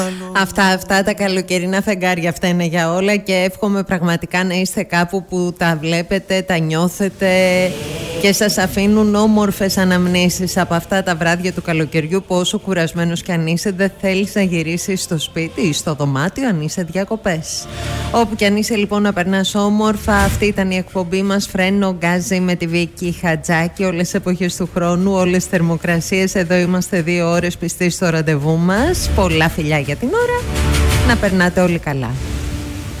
Αυτά τα καλοκαιρινά φεγγάρια, αυτά είναι για όλα και εύχομαι πραγματικά να είστε κάπου που τα βλέπετε, τα νιώθετε και σας αφήνουν όμορφες αναμνήσεις από αυτά τα βράδια του καλοκαιριού που όσο κουρασμένος κι αν είσαι δεν θέλεις να γυρίσεις στο σπίτι ή στο δωμάτιο αν είσαι διακοπές. Όπου κι αν είσαι λοιπόν να περνάς όμορφα, αυτή ήταν η εκπομπή μας Φρένο Γκάζι με τη Βίκη Χατζάκη. Όλες τις εποχές του χρόνου, όλες τις θερμοκρασίες, εδώ είμαστε 2 ώρες πιστοί στο ραντεβού μας. Πολλά φιλιά για την ώρα, να περνάτε όλοι καλά.